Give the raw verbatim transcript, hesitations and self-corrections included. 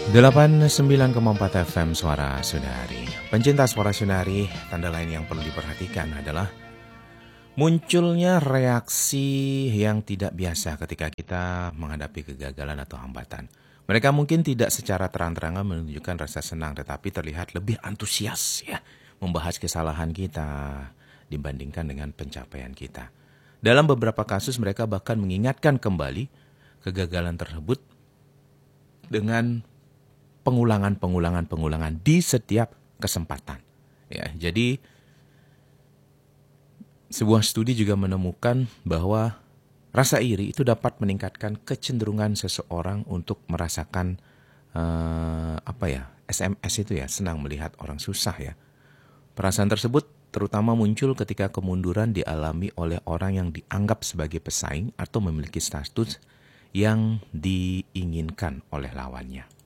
delapan puluh sembilan koma empat F M Suara Sundari. Pencinta Suara Sundari, tanda lain yang perlu diperhatikan adalah munculnya reaksi yang tidak biasa ketika kita menghadapi kegagalan atau hambatan. Mereka mungkin tidak secara terang-terangan menunjukkan rasa senang, tetapi terlihat lebih antusias ya, membahas kesalahan kita dibandingkan dengan pencapaian kita. Dalam beberapa kasus mereka bahkan mengingatkan kembali kegagalan tersebut dengan pengulangan-pengulangan-pengulangan di setiap kesempatan. Ya, jadi sebuah studi juga menemukan bahwa rasa iri itu dapat meningkatkan kecenderungan seseorang untuk merasakan uh, apa ya, S M S itu ya, senang melihat orang susah ya. Perasaan tersebut terutama muncul ketika kemunduran dialami oleh orang yang dianggap sebagai pesaing atau memiliki status yang diinginkan oleh lawannya.